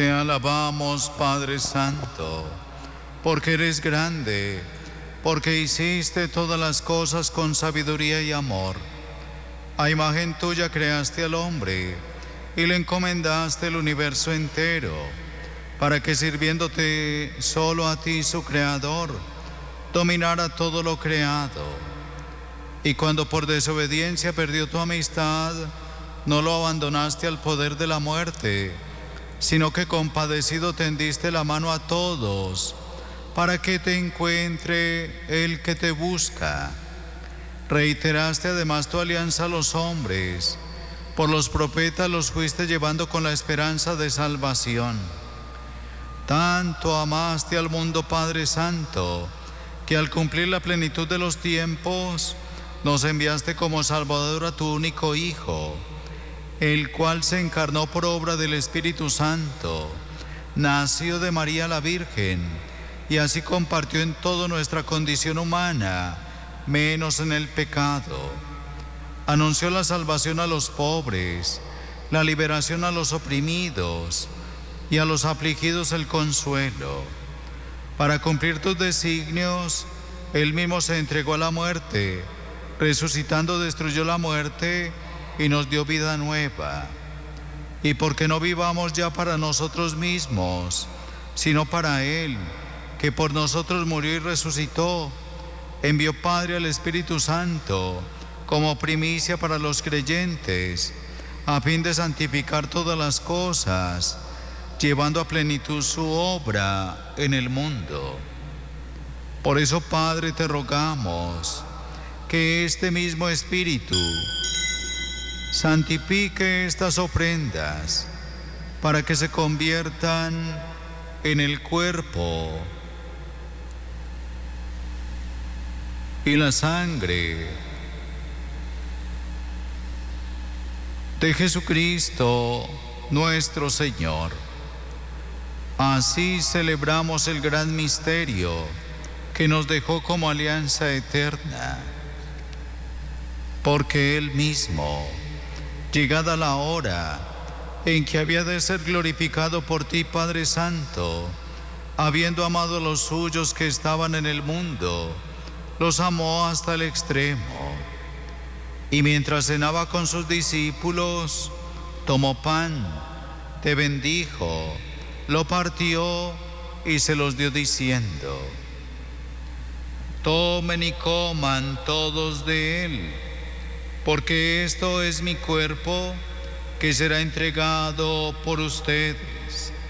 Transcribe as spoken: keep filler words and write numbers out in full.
Te alabamos, Padre Santo, porque eres grande, porque hiciste todas las cosas con sabiduría y amor. A imagen tuya creaste al hombre y le encomendaste el universo entero, para que sirviéndote solo a ti, su Creador, dominara todo lo creado. Y cuando por desobediencia perdió tu amistad, no lo abandonaste al poder de la muerte, sino que compadecido tendiste la mano a todos, para que te encuentre el que te busca. Reiteraste además tu alianza a los hombres, por los profetas los fuiste llevando con la esperanza de salvación. Tanto amaste al mundo, Padre Santo, que al cumplir la plenitud de los tiempos, nos enviaste como Salvador a tu único Hijo, el cual se encarnó por obra del Espíritu Santo, nació de María la Virgen, y así compartió en toda nuestra condición humana, menos en el pecado. Anunció la salvación a los pobres, la liberación a los oprimidos, y a los afligidos el consuelo. Para cumplir tus designios, Él mismo se entregó a la muerte, resucitando destruyó la muerte y nos dio vida nueva. Y porque no vivamos ya para nosotros mismos, sino para Él, que por nosotros murió y resucitó, envió Padre al Espíritu Santo como primicia para los creyentes, a fin de santificar todas las cosas, llevando a plenitud su obra en el mundo. Por eso, Padre, te rogamos que este mismo Espíritu santifique estas ofrendas para que se conviertan en el cuerpo y la sangre de Jesucristo nuestro Señor. Así celebramos el gran misterio que nos dejó como alianza eterna, porque Él mismo, llegada la hora en que había de ser glorificado por ti, Padre Santo, habiendo amado a los suyos que estaban en el mundo, los amó hasta el extremo. Y mientras cenaba con sus discípulos, tomó pan, te bendijo, lo partió y se los dio diciendo: tomen y coman todos de él, porque esto es mi cuerpo que será entregado por ustedes.